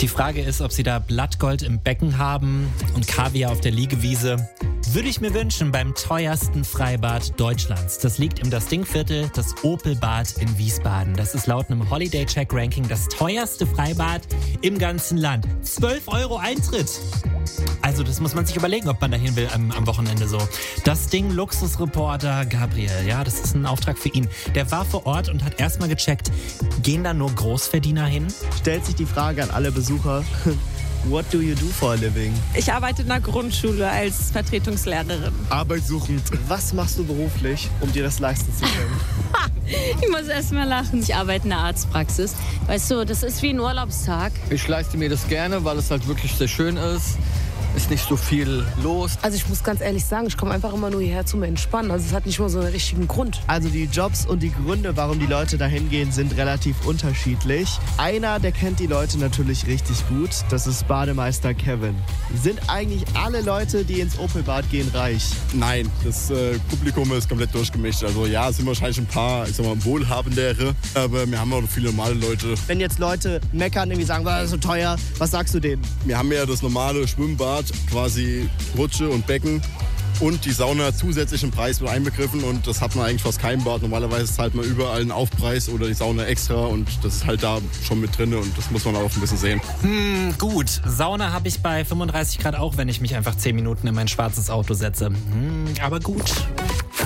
Die Frage ist, ob Sie da Blattgold im Becken haben und Kaviar auf der Liegewiese. Würde ich mir wünschen beim teuersten Freibad Deutschlands. Das liegt im Das Ding-Viertel, das Opelbad in Wiesbaden. Das ist laut einem Holiday-Check-Ranking das teuerste Freibad im ganzen Land. 12 € Eintritt. Also das muss man sich überlegen, ob man dahin will am Wochenende so. Das Ding Luxusreporter Gabriel, ja, das ist ein Auftrag für ihn. Der war vor Ort und hat erstmal gecheckt, gehen da nur Großverdiener hin? Stellt sich die Frage an alle Besucher, what do you do for a living? Ich arbeite in der Grundschule als Vertretungslehrerin. Arbeitssuchend. Was machst du beruflich, um dir das leisten zu können? Ich muss erst mal lachen. Ich arbeite in der Arztpraxis. Weißt du, das ist wie ein Urlaubstag. Ich leiste mir das gerne, weil es halt wirklich sehr schön ist. Ist nicht so viel los. Also ich muss ganz ehrlich sagen, ich komme einfach immer nur hierher zum Entspannen. Also es hat nicht mal so einen richtigen Grund. Also die Jobs und die Gründe, warum die Leute dahin gehen, sind relativ unterschiedlich. Einer, der kennt die Leute natürlich richtig gut. Das ist Bademeister Kevin. Sind eigentlich alle Leute, die ins Opelbad gehen, reich? Nein, das Publikum ist komplett durchgemischt. Also ja, es sind wahrscheinlich ein paar, ich sag mal, wohlhabendere, aber wir haben auch viele normale Leute. Wenn jetzt Leute meckern, irgendwie sagen, das ist so teuer, was sagst du denen? Wir haben ja das normale Schwimmbad, quasi Rutsche und Becken und die Sauna zusätzlich im Preis mit einbegriffen und das hat man eigentlich fast keinem Bad. Normalerweise zahlt man überall einen Aufpreis oder die Sauna extra und das ist halt da schon mit drin und das muss man auch ein bisschen sehen. Gut, Sauna habe ich bei 35 Grad auch, wenn ich mich einfach 10 Minuten in mein schwarzes Auto setze. Aber gut.